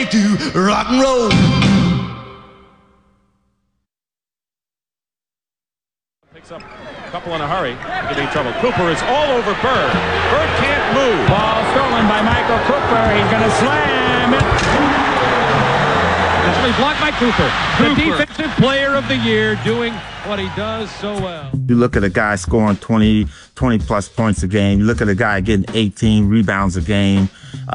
ready to rock and roll. Picks up a couple in a hurry, getting trouble. Cooper is all over Bird. Bird can't move. Ball stolen by Michael Cooper. He's going to slam it. It's blocked by Cooper. The defensive player of the year doing what he does so well. You look at a guy scoring 20 plus points a game. You look at a guy getting 18 rebounds a game.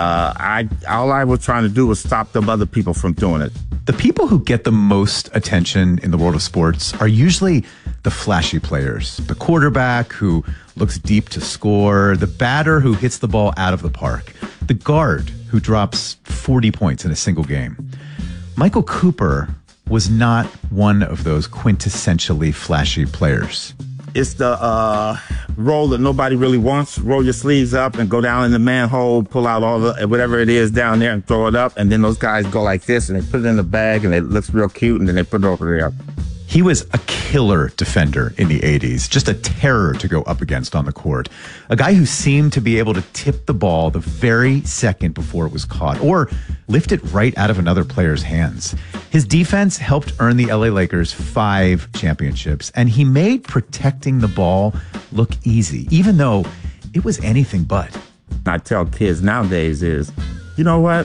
All I was trying to do was stop them other people from doing it. The people who get the most attention in the world of sports are usually the flashy players. The quarterback who looks deep to score, the batter who hits the ball out of the park, the guard who drops 40 points in a single game. Michael Cooper was not one of those quintessentially flashy players. It's the role that nobody really wants. Roll your sleeves up and go down in the manhole, pull out all the whatever it is down there and throw it up. And then those guys go like this and they put it in the bag and it looks real cute and then they put it over there. He was a killer defender in the 80s, just a terror to go up against on the court. A guy who seemed to be able to tip the ball the very second before it was caught or lift it right out of another player's hands. His defense helped earn the LA Lakers 5 championships, and he made protecting the ball look easy, even though it was anything but. I tell kids nowadays is, you know what?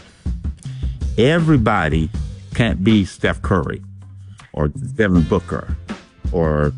Everybody can't be Steph Curry or Devin Booker or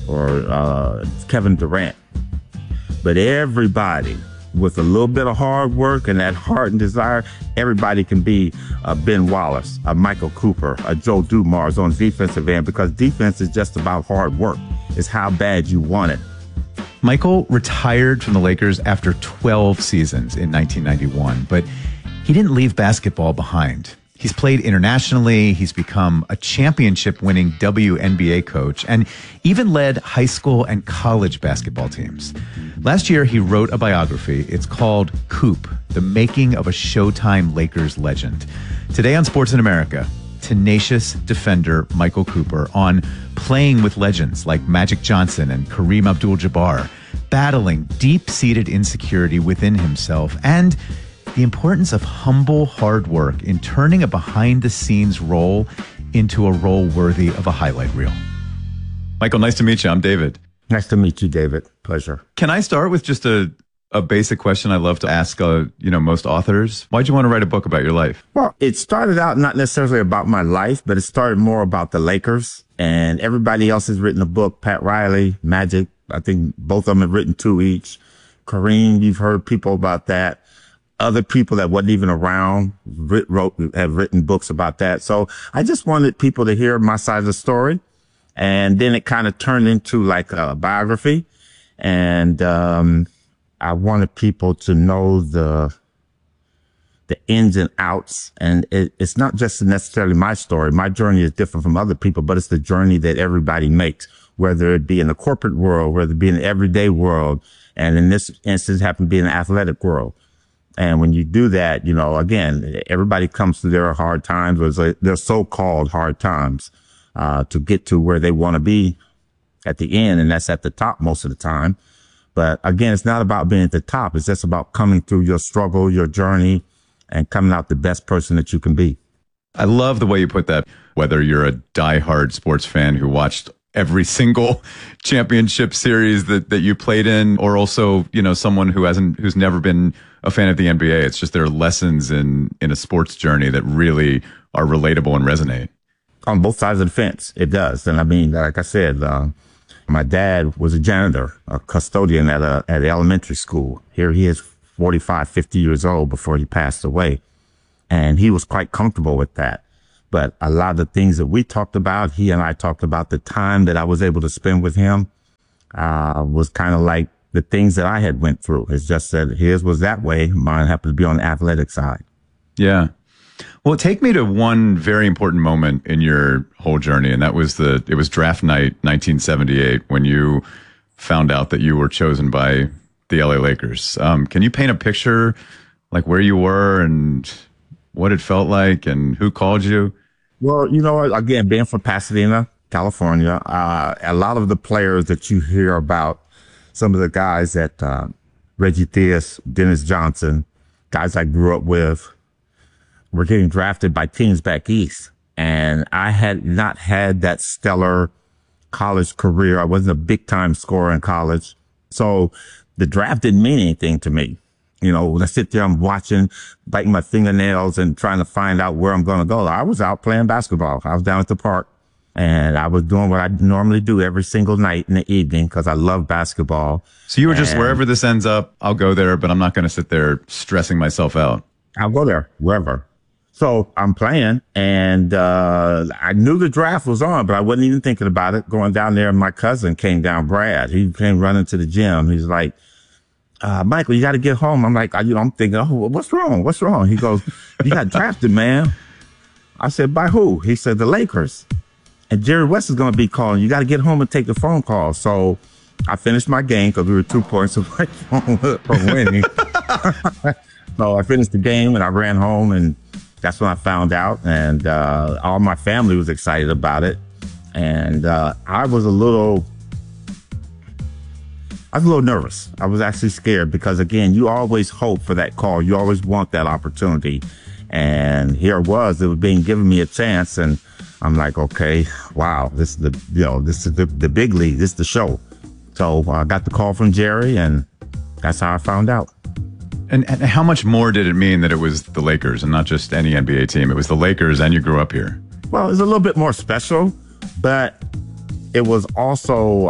Kevin Durant. But everybody with a little bit of hard work and that heart and desire, everybody can be a Ben Wallace, a Michael Cooper, a Joe Dumars on the defensive end, because defense is just about hard work. It's how bad you want it. Michael retired from the Lakers after 12 seasons in 1991, but he didn't leave basketball behind. He's played internationally, he's become a championship-winning WNBA coach, and even led high school and college basketball teams. Last year, he wrote a biography. It's called Coop, The Making of a Showtime Lakers Legend. Today on Sports in America, tenacious defender Michael Cooper on playing with legends like Magic Johnson and Kareem Abdul-Jabbar, battling deep-seated insecurity within himself, and the importance of humble hard work in turning a behind-the-scenes role into a role worthy of a highlight reel. Michael, nice to meet you. I'm David. Nice to meet you, David. Pleasure. Can I start with just a basic question I love to ask most authors? Why'd you want to write a book about your life? Well, it started out not necessarily about my life, but it started more about the Lakers. And everybody else has written a book. Pat Riley, Magic, I think both of them have written 2 each. Kareem, you've heard people about that. Other people that wasn't even around have written books about that. So I just wanted people to hear my side of the story. And then it kind of turned into like a biography. And I wanted people to know the ins and outs. And it's not just necessarily my story. My journey is different from other people, but it's the journey that everybody makes, whether it be in the corporate world, whether it be in the everyday world. And in this instance, happened to be in the athletic world. And when you do that, again, everybody comes through their hard times, or their so-called hard times, to get to where they want to be at the end. And that's at the top most of the time. But again, it's not about being at the top. It's just about coming through your struggle, your journey, and coming out the best person that you can be. I love the way you put that. Whether you're a diehard sports fan who watched every single championship series that you played in, or also, someone who's never been a fan of the NBA. It's just there are lessons in a sports journey that really are relatable and resonate. On both sides of the fence, it does. And I mean, like I said, my dad was a janitor, a custodian at an elementary school. Here he is 45, 50 years old before he passed away. And he was quite comfortable with that. But a lot of the things that we talked about, he and I talked about, the time that I was able to spend with him, was kind of like the things that I had went through. It's just that his was that way. Mine happened to be on the athletic side. Yeah. Well, take me to one very important moment in your whole journey. And that was it was draft night, 1978, when you found out that you were chosen by the LA Lakers. Can you paint a picture, like where you were and what it felt like and who called you? Well, again, being from Pasadena, California, a lot of the players that you hear about, some of the guys that Reggie Theus, Dennis Johnson, guys I grew up with, were getting drafted by teams back east. And I had not had that stellar college career. I wasn't a big time scorer in college. So the draft didn't mean anything to me. You know, when I sit there, I'm watching, biting my fingernails and trying to find out where I'm going to go. I was out playing basketball. I was down at the park and I was doing what I normally do every single night in the evening because I love basketball. So you were just wherever this ends up, I'll go there, but I'm not going to sit there stressing myself out. I'll go there, wherever. So I'm playing and, I knew the draft was on, but I wasn't even thinking about it. Going down there, my cousin came down, Brad. He came running to the gym. He's like, Michael, you got to get home. I'm like, I'm thinking, oh, what's wrong? What's wrong? He goes, you got drafted, man. I said, by who? He said, the Lakers. And Jerry West is going to be calling. You got to get home and take the phone call. So I finished my game because we were 2 points away from winning. So I finished the game and I ran home and that's when I found out. And all my family was excited about it. And I was a little nervous. I was actually scared because, again, you always hope for that call. You always want that opportunity. And here it was being given me a chance. And I'm like, okay, wow, this is the big league. This is the show. So I got the call from Jerry and that's how I found out. And how much more did it mean that it was the Lakers and not just any NBA team? It was the Lakers and you grew up here. Well, it was a little bit more special, but it was also,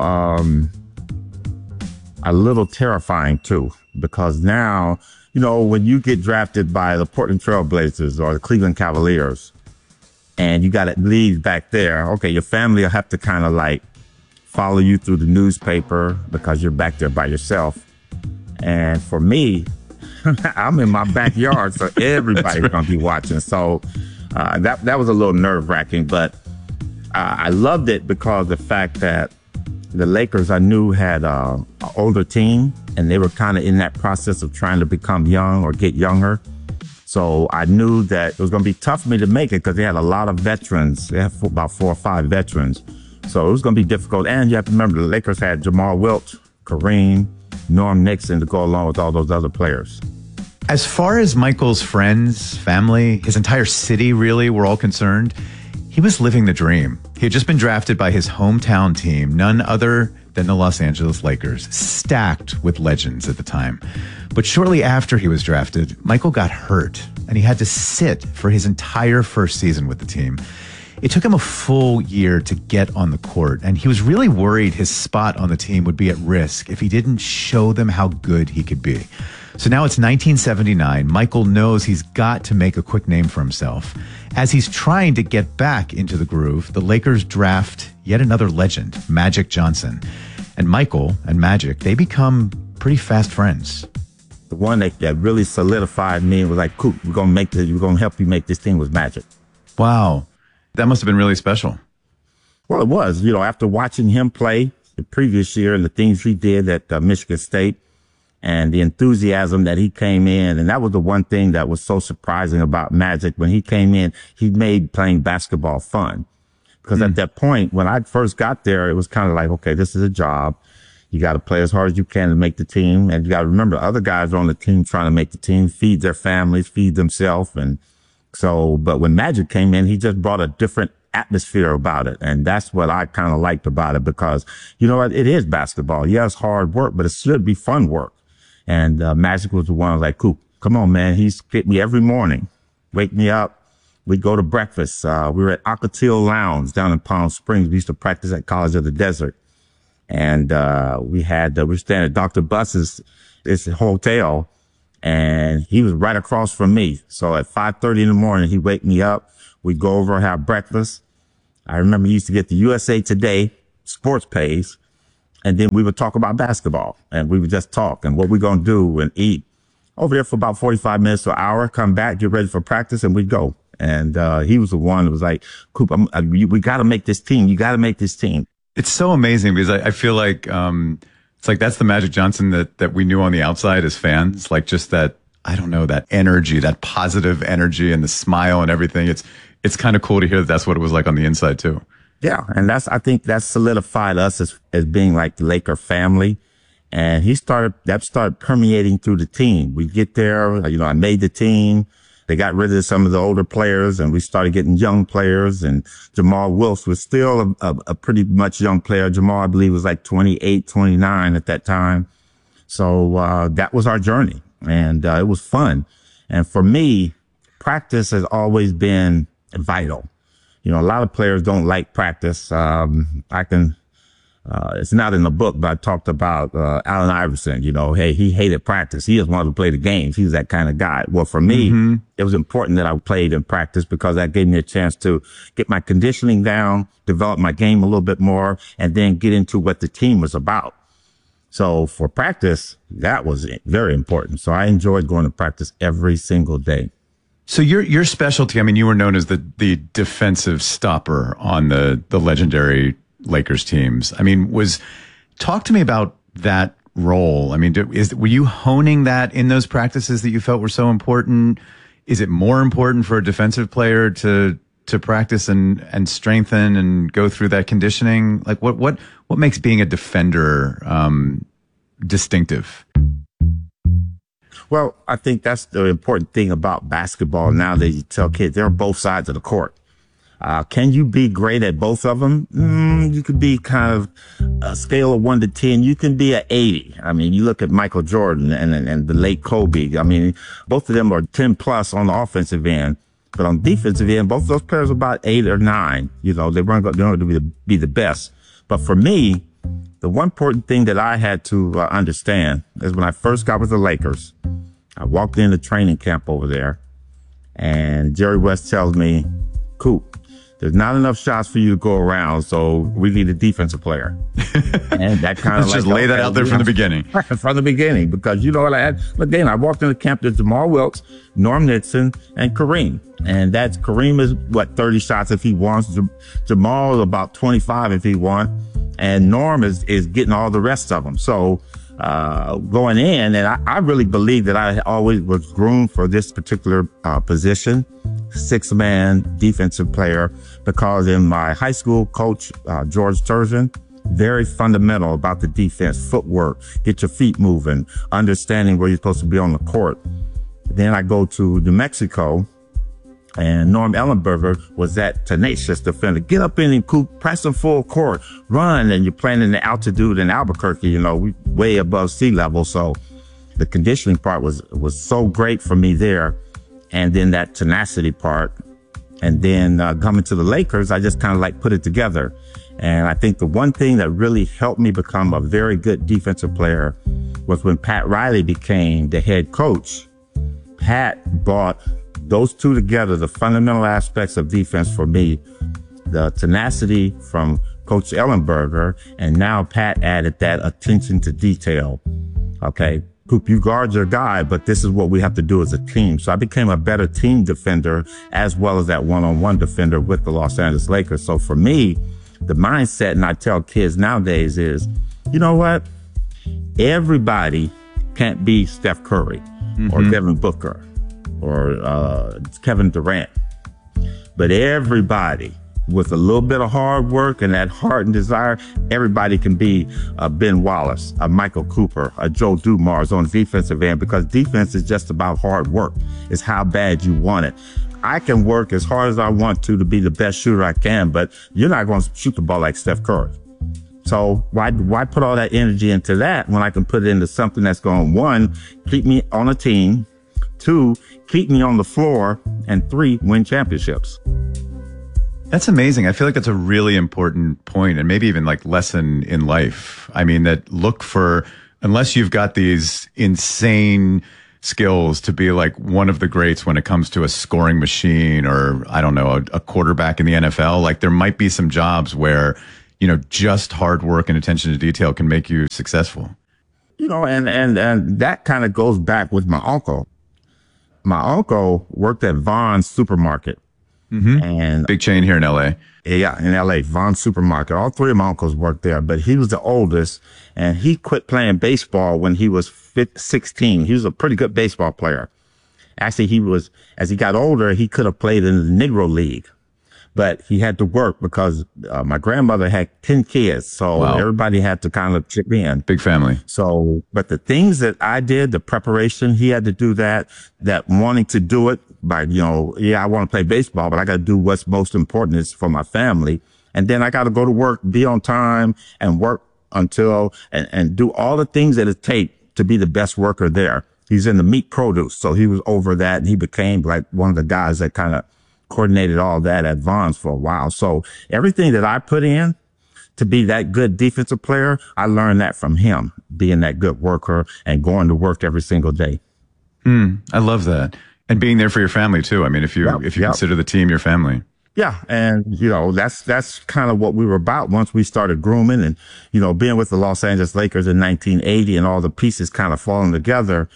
a little terrifying too, because now, you know, when you get drafted by the Portland Trail Blazers or the Cleveland Cavaliers and you got to leave back there, okay, your family will have to kind of like follow you through the newspaper because you're back there by yourself. And for me, I'm in my backyard, so everybody's going to be watching. So that was a little nerve wracking, but I loved it because the fact that the Lakers, I knew, had an older team, and they were kind of in that process of trying to become young or get younger. So I knew that it was going to be tough for me to make it because they had a lot of veterans. They had about 4 or 5 veterans. So it was going to be difficult. And you have to remember, the Lakers had Jamal Wilt, Kareem, Norm Nixon to go along with all those other players. As far as Michael's friends, family, his entire city really were all concerned, he was living the dream. He had just been drafted by his hometown team, none other than the Los Angeles Lakers, stacked with legends at the time. But shortly after he was drafted, Michael got hurt, and he had to sit for his entire first season with the team. It took him a full year to get on the court, and he was really worried his spot on the team would be at risk if he didn't show them how good he could be. So now it's 1979. Michael knows he's got to make a quick name for himself. As he's trying to get back into the groove, the Lakers draft yet another legend, Magic Johnson. And Michael and Magic, they become pretty fast friends. The one that really solidified me and was like, cool, we're going to help you make this team was Magic. Wow. That must have been really special. Well, it was. You know, after watching him play the previous year and the things he did at Michigan State and the enthusiasm that he came in, and that was the one thing that was so surprising about Magic. When he came in, he made playing basketball fun. Because at that point, when I first got there, it was kind of like, okay, this is a job. You got to play as hard as you can to make the team. And you got to remember, other guys are on the team trying to make the team, feed their families, feed themselves. And so, but when Magic came in, he just brought a different atmosphere about it. And that's what I kind of liked about it because, you know what, it is basketball. Yeah, it's hard work, but it should be fun work. And Magic was the one I was like, cool, come on, man. He's hit me every morning, wake me up. We'd go to breakfast. We were at Ocotillo Lounge down in Palm Springs. We used to practice at College of the Desert. And we were staying at Dr. Buss's hotel, and he was right across from me. So at 5:30 in the morning, he'd wake me up. We'd go over and have breakfast. I remember he used to get the USA Today sports page, and then we would talk about basketball, and we would just talk and what we're going to do and eat. Over there for about 45 minutes to an hour, come back, get ready for practice, and we'd go. And he was the one that was like, Coop, we got to make this team. You got to make this team. It's so amazing because I feel like it's like that's the Magic Johnson that we knew on the outside as fans, like just that, I don't know, that energy, that positive energy and the smile and everything. It's kind of cool to hear that that's what it was like on the inside too. Yeah. And I think that solidified us as being like the Laker family. And that started permeating through the team. We get there, you know, I made the team. They got rid of some of the older players and we started getting young players, and Jamal Wilkes was still a pretty much young player. Jamal, I believe, was like 28, 29 at that time. So, that was our journey, and it was fun. And for me, practice has always been vital. You know, a lot of players don't like practice. It's not in the book, but I talked about Allen Iverson. You know, hey, he hated practice. He just wanted to play the games. He was that kind of guy. Well, for me, it was important that I played in practice because that gave me a chance to get my conditioning down, develop my game a little bit more, and then get into what the team was about. So for practice, that was very important. So I enjoyed going to practice every single day. So your specialty, I mean, you were known as the defensive stopper on the legendary Lakers teams. I mean, talk to me about that role. I mean, were you honing that in those practices that you felt were so important? Is it more important for a defensive player to practice and strengthen and go through that conditioning? Like what makes being a defender distinctive? Well, I think that's the important thing about basketball now that you tell kids they're on both sides of the court. Can you be great at both of them? You could be kind of a scale of 1 to 10. You can be at 80. I mean, you look at Michael Jordan and the late Kobe. I mean, both of them are 10 plus on the offensive end, but on defensive end, both of those players are about 8 or 9. You know, they weren't going to be the best. But for me, the one important thing that I had to understand is when I first got with the Lakers, I walked into training camp over there, and Jerry West tells me, Coop, there's not enough shots for you to go around, so we need a defensive player. And that kind of let's just lay that out there from the beginning. From the beginning, because you know what I had? Again, I walked into camp, there's Jamal Wilkes, Norm Nixon, and Kareem. And that's Kareem is 30 shots if he wants. Jamal is about 25 if he wants. And Norm is getting all the rest of them. So, going in, and I really believe that I always was groomed for this particular position, 6-man defensive player, because in my high school coach, George Turgeon, very fundamental about the defense, footwork, get your feet moving, understanding where you're supposed to be on the court. Then I go to New Mexico, and Norm Ellenberger was that tenacious defender. Get up in and Coop, press them full court, run, and you're playing in the altitude in Albuquerque, you know, way above sea level. So the conditioning part was so great for me there. And then that tenacity part. And then coming to the Lakers, I just kind of like put it together. And I think the one thing that really helped me become a very good defensive player was when Pat Riley became the head coach. Pat brought those two together, the fundamental aspects of defense for me, the tenacity from Coach Ellenberger, and now Pat added that attention to detail. Okay, Coop, you guard your guy, but this is what we have to do as a team. So I became a better team defender as well as that one-on-one defender with the Los Angeles Lakers. So for me, the mindset, and I tell kids nowadays is, you know what? Everybody can't be Steph Curry or Devin Booker or Kevin Durant. But everybody with a little bit of hard work and that heart and desire, everybody can be a Ben Wallace, a Michael Cooper, a Joe Dumars on the defensive end, because defense is just about hard work. It's how bad you want it. I can work as hard as I want to be the best shooter I can, but you're not going to shoot the ball like Steph Curry. So why put all that energy into that when I can put it into something that's going to, 1, keep me on a team, 2, keep me on the floor, and 3, win championships. That's amazing. I feel like that's a really important point, and maybe even like lesson in life. I mean, that look for, unless you've got these insane skills to be like one of the greats when it comes to a scoring machine or, I don't know, a quarterback in the NFL, like there might be some jobs where, you know, just hard work and attention to detail can make you successful. You know, and that kind of goes back with my uncle. My uncle worked at Vaughn's Supermarket. And big chain here in LA. Yeah, in LA, Vaughn's Supermarket. All 3 of my uncles worked there, but he was the oldest, and he quit playing baseball when he was 16. He was a pretty good baseball player. Actually, as he got older, he could have played in the Negro League. but he had to work because my grandmother had 10 kids. So Wow. everybody had to kind of chip in. Big family. So, but the things that I did, the preparation, he had to do that wanting to do it by, yeah, I want to play baseball, but I got to do what's most important is for my family. And then I got to go to work, be on time and work until, and do all the things that it takes to be the best worker there. He's in the meat produce. So he was over that and he became like one of the guys that kind of coordinated all that at Vons for a while. So everything that I put in to be that good defensive player, I learned that from him, being that good worker and going to work every single day. I love that. And being there for your family too. I mean, if you consider the team your family. Yeah. And, that's kind of what we were about once we started grooming and, being with the Los Angeles Lakers in 1980 and all the pieces kind of falling together.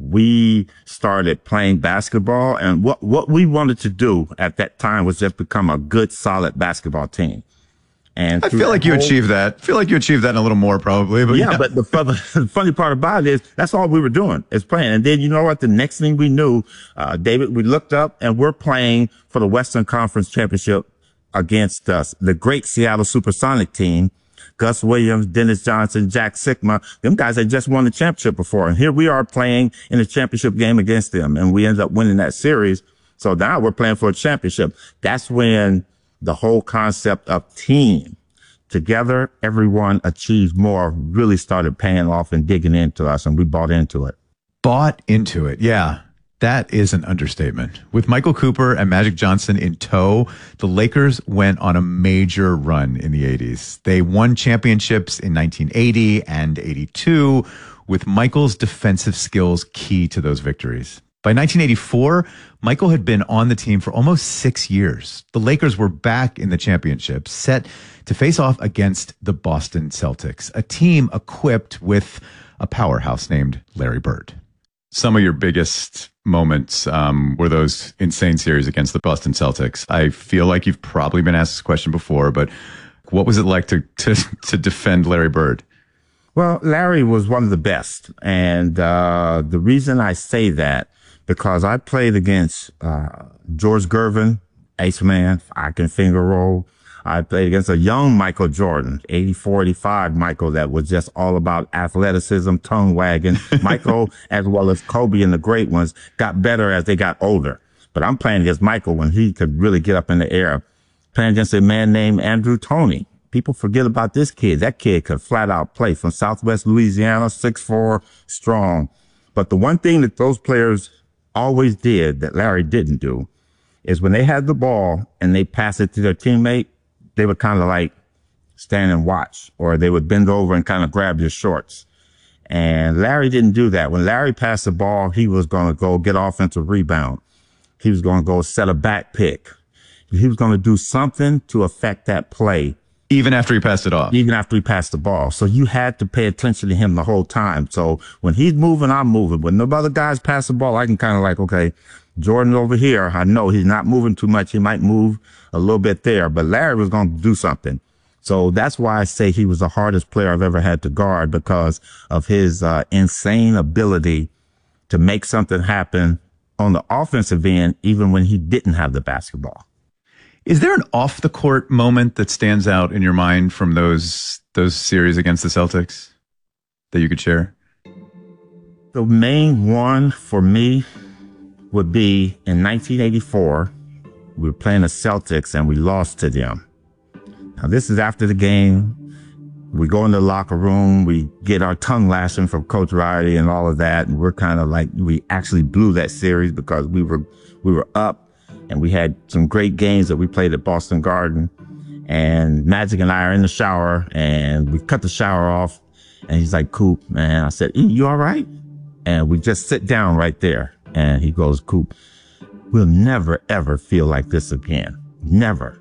We started playing basketball, and what we wanted to do at that time was just become a good, solid basketball team. And I feel like you achieved that. I feel like you achieved that and a little more probably. But yeah, but the funny part about it is that's all we were doing is playing. And then you know what? The next thing we knew, David, we looked up and we're playing for the Western Conference Championship against the great Seattle Supersonic team. Gus Williams, Dennis Johnson, Jack Sikma, them guys had just won the championship before. And here we are playing in a championship game against them. And we ended up winning that series. So now we're playing for a championship. That's when the whole concept of team together, everyone achieves more, really started paying off and digging into us. And we bought into it. Bought into it. Yeah. That is an understatement. With Michael Cooper and Magic Johnson in tow, the Lakers went on a major run in the 80s. They won championships in 1980 and 82, with Michael's defensive skills key to those victories. By 1984, Michael had been on the team for almost 6 years. The Lakers were back in the championship, set to face off against the Boston Celtics, a team equipped with a powerhouse named Larry Bird. Some of your biggest moments were those insane series against the Boston Celtics. I feel like you've probably been asked this question before, but what was it like to defend Larry Bird? Well, Larry was one of the best. And the reason I say that, because I played against George Gervin, ace man, I can finger roll. I played against a young Michael Jordan, 84, 85 Michael, that was just all about athleticism, tongue wagging. Michael, as well as Kobe and the great ones, got better as they got older. But I'm playing against Michael when he could really get up in the air. Playing against a man named Andrew Toney. People forget about this kid. That kid could flat out play from Southwest Louisiana, 6'4", strong. But the one thing that those players always did that Larry didn't do is when they had the ball and they passed it to their teammate, they would kind of like stand and watch, or they would bend over and kind of grab your shorts. And Larry didn't do that. When Larry passed the ball, he was going to go get offensive rebound. He was going to go set a back pick. He was going to do something to affect that play. Even after he passed it off? Even after he passed the ball. So you had to pay attention to him the whole time. So when he's moving, I'm moving. When the other guys pass the ball, I can kind of like, okay, Jordan over here, I know he's not moving too much. He might move a little bit there, but Larry was going to do something. So that's why I say he was the hardest player I've ever had to guard, because of his insane ability to make something happen on the offensive end, even when he didn't have the basketball. Is there an off the court moment that stands out in your mind from those series against the Celtics that you could share? The main one for me would be in 1984. We were playing the Celtics and we lost to them. Now, this is after the game. We go in the locker room. We get our tongue lashing from Coach Riley and all of that. And we're kind of like, we actually blew that series because we were up and we had some great games that we played at Boston Garden. And Magic and I are in the shower and we cut the shower off. And he's like, Coop, man. I said, you all right? And we just sit down right there. And he goes, Coop, we'll never, ever feel like this again. Never.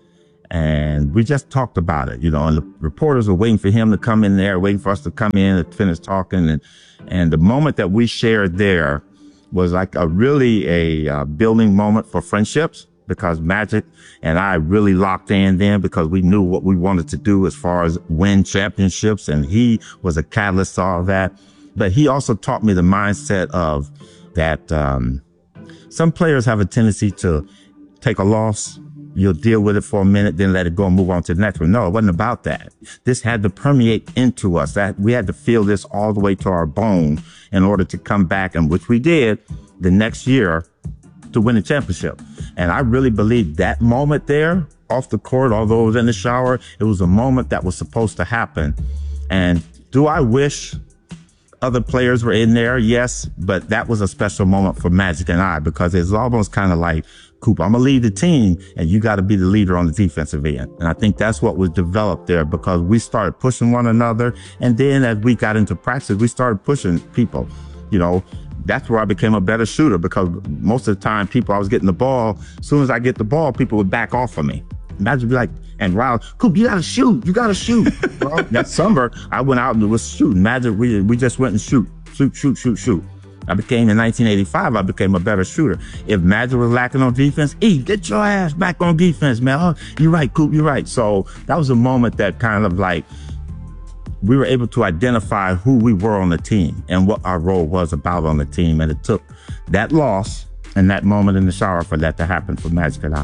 And we just talked about it, and the reporters were waiting for him to come in there, waiting for us to come in and finish talking. And the moment that we shared there was like a building moment for friendships, because Magic and I really locked in then because we knew what we wanted to do as far as win championships. And he was a catalyst to all of that. But he also taught me the mindset of that some players have a tendency to take a loss you'll deal with it for a minute, then let it go and move on to the next one. No, it wasn't about that. This had to permeate into us. That we had to feel this all the way to our bone in order to come back, and which we did the next year to win the championship. And I really believe that moment there off the court, although it was in the shower, it was a moment that was supposed to happen. And do I wish other players were in there? Yes, but that was a special moment for Magic and I, because it's almost kind of like, Cooper, I'm gonna lead the team and you got to be the leader on the defensive end. And I think that's what was developed there, because we started pushing one another. And then as we got into practice, we started pushing people. You know, that's where I became a better shooter, because most of the time I was getting the ball. As soon as I get the ball, people would back off of me. Magic would be like, and Riley, Coop, you gotta shoot. You gotta shoot. Well, that summer, I went out and was shooting. Magic, we just went and shoot. I became, in 1985, I became a better shooter. If Magic was lacking on defense, get your ass back on defense, man. Oh, you're right, Coop, you're right. So that was a moment that kind of like, we were able to identify who we were on the team and what our role was about on the team. And it took that loss and that moment in the shower for that to happen for Magic and I.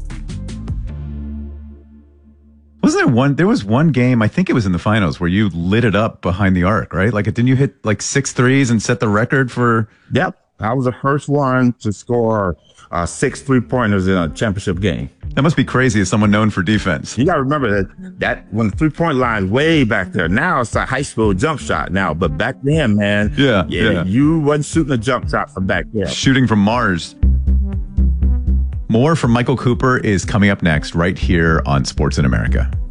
Wasn't there was one game, I think it was in the finals, where you lit it up behind the arc, right? Like, didn't you hit like 6 threes and set the record for? Yep. I was the first one to score 6 3-pointers in a championship game. That must be crazy as someone known for defense. You got to remember that when the 3-point line way back there, now it's a high school jump shot now, but back then, man, yeah. You wasn't shooting a jump shot from back there. Shooting from Mars. More from Michael Cooper is coming up next right here on Sports in America.